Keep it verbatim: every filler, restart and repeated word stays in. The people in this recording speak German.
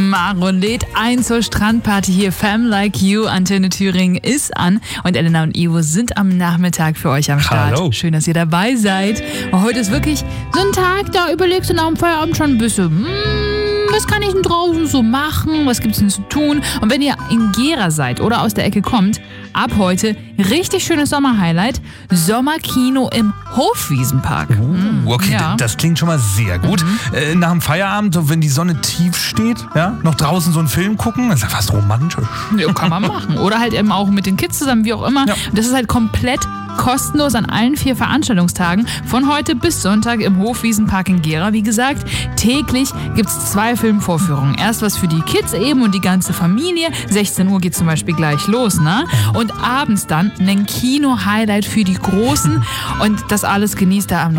Maro lädt ein zur Strandparty hier. Fam Like You, Antenne Thüringen ist an. Und Elena und Ivo sind am Nachmittag für euch am Start. Hallo. Schön, dass ihr dabei seid. Und heute ist wirklich so ein Tag, da überlegst du nach dem Feierabend schon ein bisschen, hm, was kann ich denn draußen so machen? Was gibt's denn zu tun? Und wenn ihr in Gera seid oder aus der Ecke kommt, ab heute richtig schönes Sommerhighlight. Sommerkino im Hofwiesenpark. Uh, okay, Ja. das klingt schon mal sehr gut. Mhm. Äh, nach dem Feierabend, so wenn die Sonne tief steht, ja, noch draußen so einen Film gucken, das ist ja fast romantisch. Ja, kann man machen. Oder halt eben auch mit den Kids zusammen, wie auch immer. Ja. Das ist halt komplett kostenlos an allen vier Veranstaltungstagen. Von heute bis Sonntag im Hofwiesenpark in Gera. Wie gesagt, täglich gibt's zwei Filmvorführungen. Erst was für die Kids eben und die ganze Familie. sechzehn Uhr geht zum Beispiel gleich los, ne? Und abends dann ein Kino-Highlight für die Großen. Und das alles genießt er am